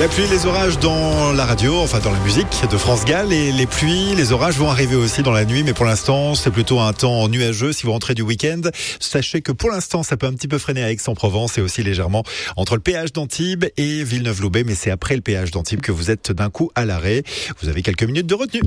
La pluie, les orages dans la radio, enfin dans la musique de France Gall. Et les pluies, les orages vont arriver aussi dans la nuit. Mais pour l'instant, c'est plutôt un temps nuageux. Si vous rentrez du week-end, sachez que pour l'instant, ça peut un petit peu freiner à Aix-en-Provence et aussi légèrement entre le péage d'Antibes et Villeneuve-Loubet. Mais c'est après le péage d'Antibes que vous êtes d'un coup à l'arrêt. Vous avez quelques minutes de retenue.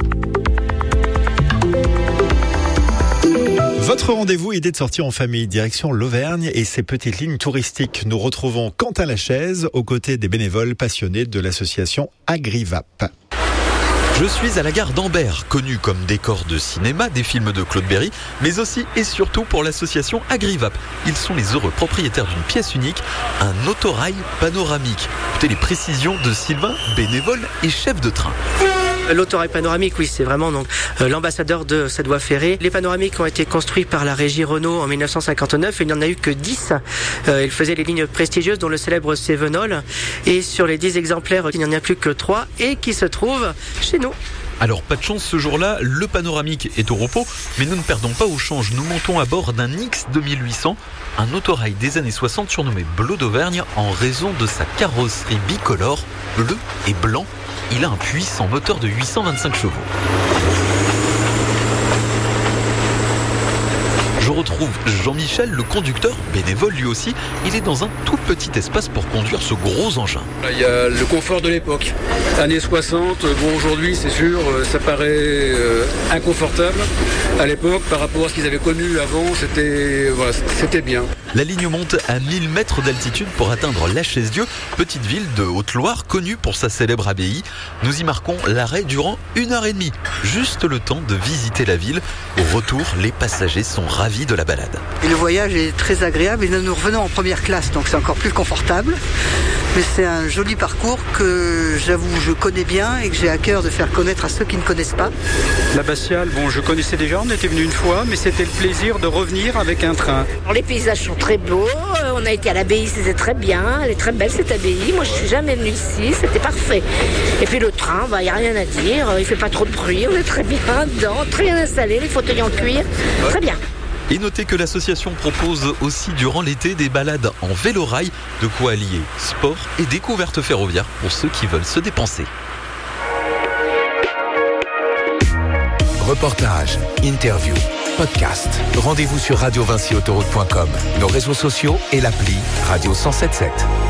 Votre rendez-vous idée de sortie en famille, direction l'Auvergne et ses petites lignes touristiques. Nous retrouvons Quentin Lachaise aux côtés des bénévoles passionnés de l'association Agrivap. Je suis à la gare d'Ambert, connue comme décor de cinéma, des films de Claude Berry, mais aussi et surtout pour l'association Agrivap. Ils sont les heureux propriétaires d'une pièce unique, un autorail panoramique. Écoutez les précisions de Sylvain, bénévole et chef de train. L'autorail panoramique, oui, c'est vraiment donc l'ambassadeur de cette voie ferrée. Les panoramiques ont été construits par la régie Renault en 1959 et il n'y en a eu que 10. Ils faisaient les lignes prestigieuses dont le célèbre Cévenol. Et sur les 10 exemplaires, il n'y en a plus que 3 et qui se trouvent chez nous. Alors pas de chance ce jour-là, le panoramique est au repos, mais nous ne perdons pas au change. Nous montons à bord d'un X 2800, un autorail des années 60 surnommé Bleu d'Auvergne en raison de sa carrosserie bicolore, bleu et blanc. Il a un puissant moteur de 825 chevaux. Je retrouve Jean-Michel, le conducteur, bénévole lui aussi. Il est dans un tout petit espace pour conduire ce gros engin. Il y a le confort de l'époque. Années 60, bon aujourd'hui c'est sûr, ça paraît inconfortable. À l'époque, par rapport à ce qu'ils avaient connu avant, c'était bien. La ligne monte à 1000 mètres d'altitude pour atteindre La Chaise-Dieu, petite ville de Haute-Loire connue pour sa célèbre abbaye. Nous y marquons l'arrêt durant 1h30. Juste le temps de visiter la ville. Au retour, les passagers sont ravis de la balade. Et le voyage est très agréable et nous revenons en première classe, donc c'est encore plus confortable. Mais c'est un joli parcours que j'avoue je connais bien et que j'ai à cœur de faire connaître à ceux qui ne connaissent pas. L'abbatiale, bon je connaissais déjà, on était venu une fois, mais c'était le plaisir de revenir avec un train. Alors, les paysages sont très beaux, on a été à l'abbaye, c'était très bien, elle est très belle cette abbaye. Moi je suis jamais venue ici, c'était parfait. Et puis le train, il n'y a rien à dire, il fait pas trop de bruit, on est très bien dedans, très bien installé, les fauteuils en cuir, très bien. Et notez que l'association propose aussi durant l'été des balades en vélo-rail, de quoi allier sport et découverte ferroviaire pour ceux qui veulent se dépenser. Reportages, interviews, podcasts. Rendez-vous sur radiovincyautoroute.com, nos réseaux sociaux et l'appli Radio 107.7.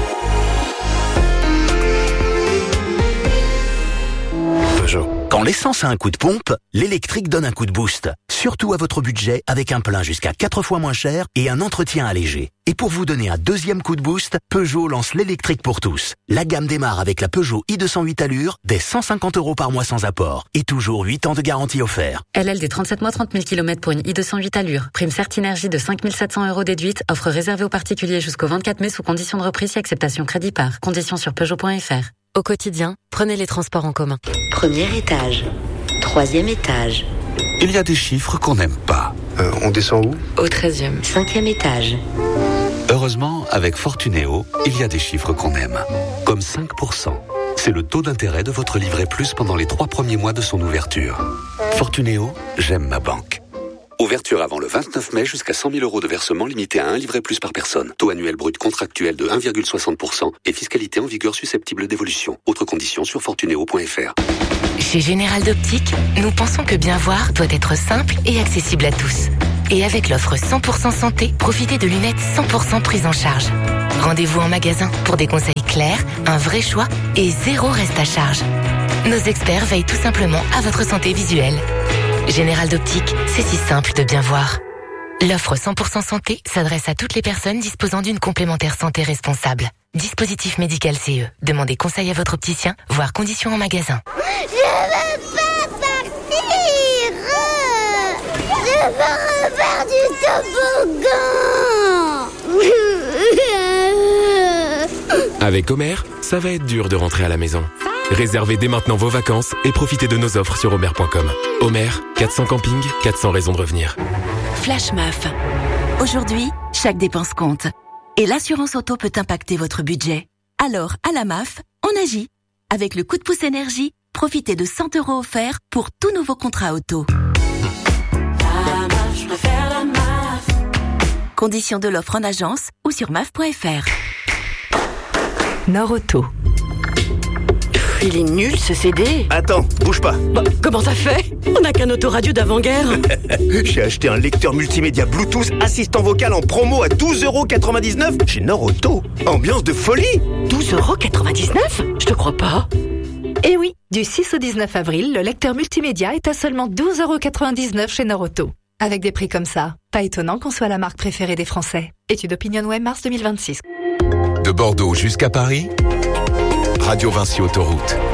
Peugeot. Quand l'essence a un coup de pompe, l'électrique donne un coup de boost. Surtout à votre budget, avec un plein jusqu'à 4 fois moins cher et un entretien allégé. Et pour vous donner un deuxième coup de boost, Peugeot lance l'électrique pour tous. La gamme démarre avec la Peugeot i208 Allure, dès 150 € par mois sans apport. Et toujours 8 ans de garantie offert. LLD 37 mois 30 000 km pour une i208 Allure. Prime Certinergie de 5 700 € déduite. Offre réservée aux particuliers jusqu'au 24 mai sous condition de reprise et acceptation crédit par. Conditions sur Peugeot.fr. Au quotidien, prenez les transports en commun. Premier étage, 3e étage. Il y a des chiffres qu'on n'aime pas. On descend où ? Au 13e, 5e étage. Heureusement, avec Fortunéo, il y a des chiffres qu'on aime. Comme 5%. C'est le taux d'intérêt de votre livret plus pendant les 3 premiers mois de son ouverture. Fortunéo, j'aime ma banque. Ouverture avant le 29 mai jusqu'à 100 000 € de versement limité à un livret plus par personne. Taux annuel brut contractuel de 1,60% et fiscalité en vigueur susceptible d'évolution. Autres conditions sur fortunéo.fr. Chez Général d'Optique, nous pensons que bien voir doit être simple et accessible à tous. Et avec l'offre 100% santé, profitez de lunettes 100% prises en charge. Rendez-vous en magasin pour des conseils clairs, un vrai choix et 0 reste à charge. Nos experts veillent tout simplement à votre santé visuelle. Général d'Optique, c'est si simple de bien voir. L'offre 100% santé s'adresse à toutes les personnes disposant d'une complémentaire santé responsable. Dispositif médical CE. Demandez conseil à votre opticien, voire conditions en magasin. Je veux pas partir. Je veux refaire du toboggan. Avec Omer, ça va être dur de rentrer à la maison. Réservez dès maintenant vos vacances et profitez de nos offres sur omer.com. Omer, 400 campings, 400 raisons de revenir. Flash MAF. Aujourd'hui, chaque dépense compte. Et l'assurance auto peut impacter votre budget. Alors, à la MAF, on agit. Avec le coup de pouce énergie, profitez de 100 € offerts pour tout nouveau contrat auto. La MAF, je préfère la MAF. Conditions de l'offre en agence ou sur maf.fr. Nord Auto. Il est nul ce CD. Attends, bouge pas. Bah, comment t'as fait? On n'a qu'un autoradio d'avant-guerre. J'ai acheté un lecteur multimédia Bluetooth assistant vocal en promo à 12,99€ chez Norauto. Ambiance de folie. 12,99€? Je te crois pas. Eh oui, du 6 au 19 avril, le lecteur multimédia est à seulement 12,99€ chez Norauto. Avec des prix comme ça, pas étonnant qu'on soit la marque préférée des Français. Étude OpinionWay mars 2026. De Bordeaux jusqu'à Paris, Radio Vinci Autoroute.